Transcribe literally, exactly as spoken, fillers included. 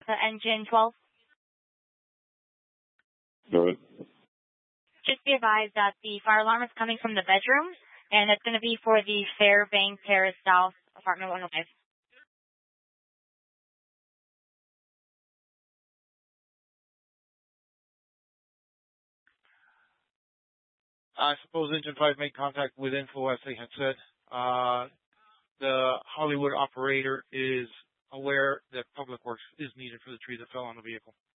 The engine twelve. Go ahead. Just be advised that the fire alarm is coming from the bedroom, and it's going to be for the Fairbank Terrace South, apartment one oh five. I suppose Engine five made contact with info as they had said. Uh, the Hollywood operator is aware that public works is needed for the tree that fell on the vehicle.